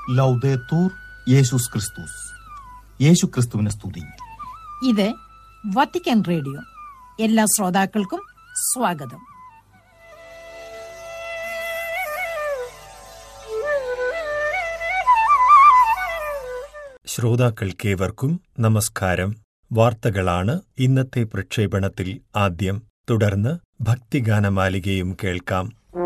ലൗദേത്തൂർ യേശുസ് ക്രിസ്തുസ്. യേശുക്രിസ്തുവിനെ സ്തുതി. ഇത് വത്തിക്കാൻ റേഡിയോ. എല്ലാ ശ്രോതാക്കൾക്കും സ്വാഗതം. ശ്രോതാക്കൾക്കേവർക്കും നമസ്കാരം. വാർത്തകളാണ് ഇന്നത്തെ പ്രക്ഷേപണത്തിൽ ആദ്യം. തുടർന്ന് ഭക്തിഗാനമാലികയും കേൾക്കാം.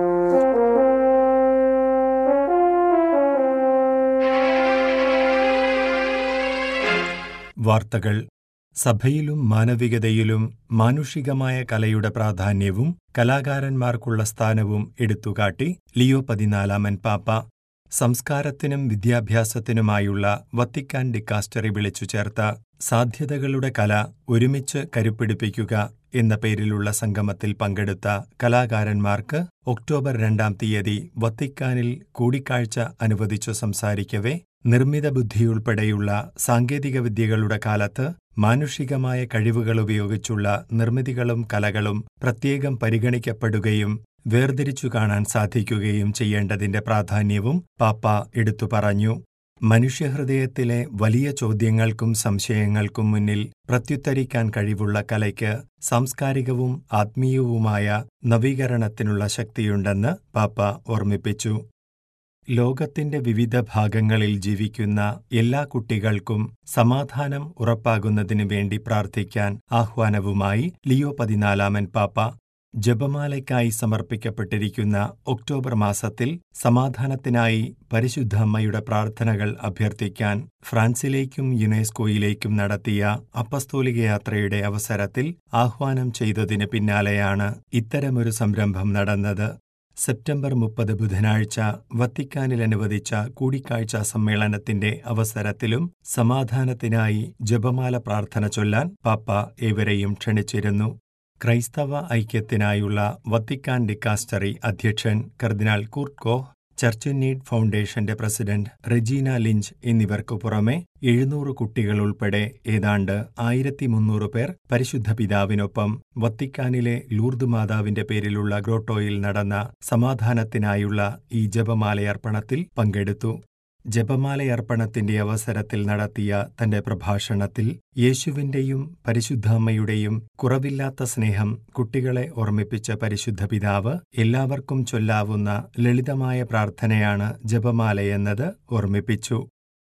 വാർത്തകൾ. സഭയിലും മാനവികതയിലും മാനുഷികമായ കലയുടെ പ്രാധാന്യവും കലാകാരന്മാർക്കുള്ള സ്ഥാനവും എടുത്തുകാട്ടി ലിയോ 14 പാപ്പ സംസ്കാരത്തിനും വിദ്യാഭ്യാസത്തിനുമായുള്ള വത്തിക്കാൻ ഡിക്കാസ്റ്ററി വിളിച്ചു ചേർത്ത സാധ്യതകളുടെ കല ഒരുമിച്ച് കരുപ്പിടിപ്പിക്കുക എന്ന പേരിലുള്ള സംഗമത്തിൽ പങ്കെടുത്ത കലാകാരന്മാർക്ക് ഒക്ടോബർ 2 വത്തിക്കാനിൽ കൂടിക്കാഴ്ച അനുവദിച്ചു സംസാരിക്കവേ, നിർമ്മിത ബുദ്ധിയുൾപ്പെടെയുള്ള സാങ്കേതികവിദ്യകളുടെ കാലത്ത് മാനുഷികമായ കഴിവുകൾ ഉപയോഗിച്ചുള്ള നിർമ്മിതികളും കലകളും പ്രത്യേകം പരിഗണിക്കപ്പെടുകയും വേർതിരിച്ചു കാണാൻ സാധിക്കുകയും ചെയ്യേണ്ടതിന്റെ പ്രാധാന്യവും പാപ്പ എടുത്തു പറഞ്ഞു. മനുഷ്യഹൃദയത്തിലെ വലിയ ചോദ്യങ്ങൾക്കും സംശയങ്ങൾക്കും മുന്നിൽ പ്രത്യുത്തരിക്കാൻ കഴിവുള്ള കലയ്ക്ക് സാംസ്കാരികവും ആത്മീയവുമായ നവീകരണത്തിനുള്ള ശക്തിയുണ്ടെന്ന് പാപ്പ ഓർമ്മിപ്പിച്ചു. ലോകത്തിന്റെ വിവിധ ഭാഗങ്ങളിൽ ജീവിക്കുന്ന എല്ലാ കുട്ടികൾക്കും സമാധാനം ഉറപ്പാകുന്നതിനു വേണ്ടി പ്രാർത്ഥിക്കാൻ ആഹ്വാനവുമായി ലിയോ 14 പാപ്പ ജപമാലയ്ക്കായി സമർപ്പിക്കപ്പെട്ടിരിക്കുന്ന ഒക്ടോബർ മാസത്തിൽ സമാധാനത്തിനായി പരിശുദ്ധ അമ്മയുടെ പ്രാർത്ഥനകൾ അഭ്യർത്ഥിക്കാൻ ഫ്രാൻസിലേക്കും യുനെസ്കോയിലേക്കും നടത്തിയ അപ്പസ്തോലിക യാത്രയുടെ അവസരത്തിൽ ആഹ്വാനം ചെയ്തതിന് പിന്നാലെയാണ് ഇത്തരമൊരു സംരംഭം നടന്നത്. സെപ്റ്റംബർ 30 ബുധനാഴ്ച വത്തിക്കാനിൽ അനുവദിച്ച കൂടിക്കാഴ്ചാ സമ്മേളനത്തിന്റെ അവസരത്തിലും സമാധാനത്തിനായി ജപമാല പ്രാർത്ഥന ചൊല്ലാൻ പാപ്പ ഏവരെയും ക്ഷണിച്ചിരുന്നു. ക്രൈസ്തവ ഐക്യത്തിനായുള്ള വത്തിക്കാൻ ഡിക്കാസ്റ്ററി അധ്യക്ഷൻ കർദിനാൾ കൂർട്ട് കോഹ്, ചർച്ച് ഇൻ നീഡ് ഫൗണ്ടേഷന്റെ പ്രസിഡന്റ് റെജീന ലിഞ്ച് എന്നിവർക്കു പുറമെ 700 കുട്ടികളുൾപ്പെടെ ഏതാണ്ട് 1300 പേർ പരിശുദ്ധ പിതാവിനൊപ്പം വത്തിക്കാനിലെ ലൂർദ് മാതാവിന്റെ പേരിലുള്ള ഗ്രോട്ടോയിൽ നടന്ന സമാധാനത്തിനായുള്ള ഈ ജപമാലയർപ്പണത്തിൽ പങ്കെടുത്തു. ജപമാലയർപ്പണത്തിന്റെ അവസരത്തിൽ നടത്തിയ തന്റെ പ്രഭാഷണത്തിൽ യേശുവിന്റെയും പരിശുദ്ധ അമ്മയുടെയും കുറവില്ലാത്ത സ്നേഹം കുട്ടികളെ ഓർമ്മിപ്പിച്ച പരിശുദ്ധ പിതാവ് എല്ലാവർക്കും ചൊല്ലാവുന്ന ലളിതമായ പ്രാർത്ഥനയാണ് ജപമാലയെന്നത് ഓർമ്മിപ്പിച്ചു.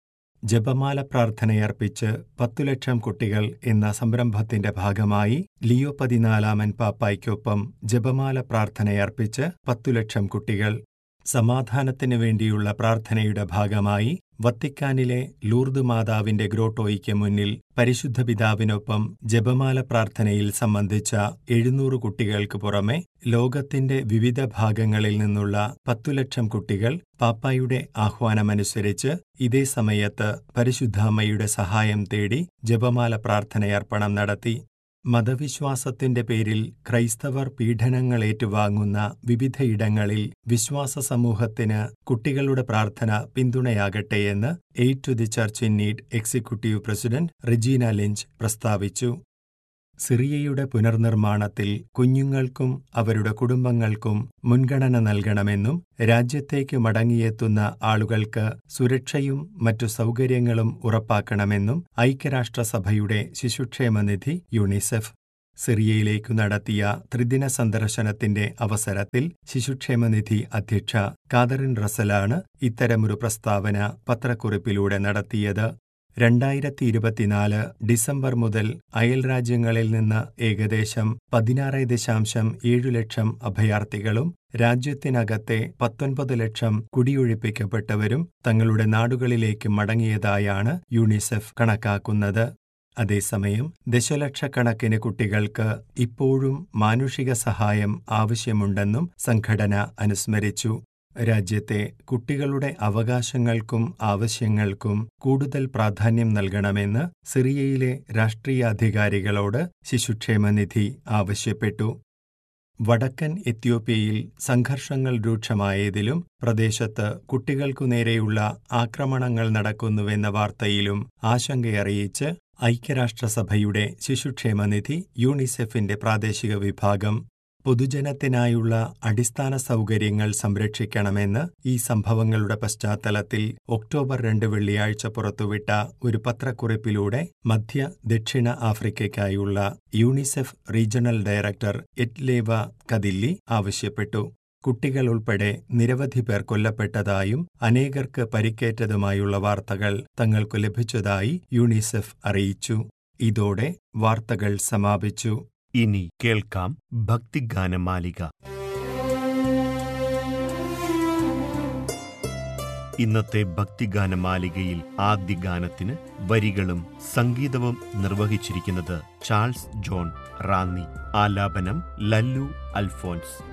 ജപമാല പ്രാർത്ഥനയർപ്പിച്ച് 10 ലക്ഷം കുട്ടികൾ എന്ന സംരംഭത്തിന്റെ ഭാഗമായി ലിയോ 14 പാപ്പായ്ക്കൊപ്പം ജപമാല പ്രാർത്ഥനയർപ്പിച്ച് 10 ലക്ഷം കുട്ടികൾ. സമാധാനത്തിനു വേണ്ടിയുള്ള പ്രാർത്ഥനയുടെ ഭാഗമായി വത്തിക്കാനിലെ ലൂർദ് മാതാവിന്റെ ഗ്രോട്ടോയ്ക്ക് മുന്നിൽ പരിശുദ്ധ പിതാവിനൊപ്പം ജപമാല പ്രാർത്ഥനയിൽ സംബന്ധിച്ച 700 കുട്ടികൾക്ക് പുറമെ ലോകത്തിന്റെ വിവിധ ഭാഗങ്ങളിൽ നിന്നുള്ള 10 ലക്ഷം കുട്ടികൾ പാപ്പായുടെ ആഹ്വാനമനുസരിച്ച് ഇതേ സമയത്ത് പരിശുദ്ധ അമ്മയുടെ സഹായം തേടി ജപമാല പ്രാർത്ഥനയർപ്പണം നടത്തി. മതവിശ്വാസത്തിന്റെ പേരിൽ ക്രൈസ്തവർ പീഡനങ്ങൾ ഏറ്റുവാങ്ങുന്ന വിവിധയിടങ്ങളിൽ വിശ്വാസ സമൂഹത്തിന് കുട്ടികളുടെ പ്രാർത്ഥന പിന്തുണയാകട്ടെയെന്ന് aid to the church in need executive president Regina Lynch പ്രസ്താവിച്ചു. സിറിയയുടെ പുനർനിർമ്മാണത്തിൽ കുഞ്ഞുങ്ങൾക്കും അവരുടെ കുടുംബങ്ങൾക്കും മുൻഗണന നൽകണമെന്നും രാജ്യത്തേക്ക് മടങ്ങിയെത്തുന്ന ആളുകൾക്ക് സുരക്ഷയും മറ്റു സൗകര്യങ്ങളും ഉറപ്പാക്കണമെന്നും ഐക്യരാഷ്ട്രസഭയുടെ ശിശുക്ഷേമനിധി യുണിസെഫ് സിറിയയിലേക്കു നടത്തിയ ത്രിദിന സന്ദർശനത്തിന്റെ അവസരത്തിൽ ശിശുക്ഷേമനിധി അധ്യക്ഷ കാതറിൻ റസലാണ് ഇത്തരമൊരു പ്രസ്താവന പത്രക്കുറിപ്പിലൂടെ നടത്തിയത്. 2024 ഡിസംബർ മുതൽ അയൽരാജ്യങ്ങളിൽ നിന്ന് ഏകദേശം 16.7 ലക്ഷം അഭയാർത്ഥികളും രാജ്യത്തിനകത്തെ 19 ലക്ഷം കുടിയൊഴിപ്പിക്കപ്പെട്ടവരും തങ്ങളുടെ നാടുകളിലേക്ക് മടങ്ങിയതായാണ് യുണിസെഫ് കണക്കാക്കുന്നത്. അതേസമയം ദശലക്ഷക്കണക്കിന് കുട്ടികൾക്ക് ഇപ്പോഴും മാനുഷിക സഹായം ആവശ്യമുണ്ടെന്നും സംഘടന അനുസ്മരിച്ചു. രാജ്യത്തെ കുട്ടികളുടെ അവകാശങ്ങൾക്കും ആവശ്യങ്ങൾക്കും കൂടുതൽ പ്രാധാന്യം നൽകണമെന്ന് സിറിയയിലെ രാഷ്ട്രീയാധികാരികളോട് ശിശുക്ഷേമനിധി ആവശ്യപ്പെട്ടു. വടക്കൻ എത്യോപ്യയിൽ സംഘർഷങ്ങൾ രൂക്ഷമായതിലും പ്രദേശത്ത് കുട്ടികൾക്കു നേരെയുള്ള ആക്രമണങ്ങൾ നടക്കുന്നുവെന്ന വാർത്തയിലും ആശങ്കയറിയിച്ച് ഐക്യരാഷ്ട്രസഭയുടെ ശിശുക്ഷേമനിധി യുണിസെഫിന്റെ പ്രാദേശിക വിഭാഗം പൊതുജനത്തിനായുള്ള അടിസ്ഥാന സൗകര്യങ്ങൾ സംരക്ഷിക്കണമെന്ന് ഈ സംഭവങ്ങളുടെ പശ്ചാത്തലത്തിൽ ഒക്ടോബർ 2 വെള്ളിയാഴ്ച പുറത്തുവിട്ട ഒരു പത്രക്കുറിപ്പിലൂടെ മധ്യ ദക്ഷിണ ആഫ്രിക്കയ്ക്കായുള്ള യൂണിസെഫ് റീജിയണൽ ഡയറക്ടർ എറ്റ്ലേവ കദില്ലി ആവശ്യപ്പെട്ടു. കുട്ടികൾ ഉൾപ്പെടെ നിരവധി പേർ കൊല്ലപ്പെട്ടതായും അനേകർക്ക് പരിക്കേറ്റതുമായുള്ള വാർത്തകൾ തങ്ങൾക്കു ലഭിച്ചതായി യൂണിസെഫ് അറിയിച്ചു. ഇതോടെ വാർത്തകൾ സമാപിച്ചു. ഇനി കേൾക്കാം ഭക്തിഗാനമാലിക. ഇന്നത്തെ ഭക്തിഗാനമാലികയിൽ ആദ്യ ഗാനത്തിന് വരികളും സംഗീതവും നിർവഹിച്ചിരിക്കുന്നത് ചാൾസ് ജോൺ റാന്നി. ആലാപനം ലല്ലു അൽഫോൻസ്.